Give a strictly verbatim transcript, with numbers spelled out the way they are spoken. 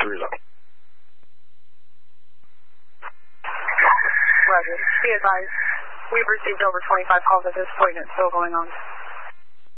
three zero. Roger. Be advised, we've received over twenty-five calls at this point and it's still going on.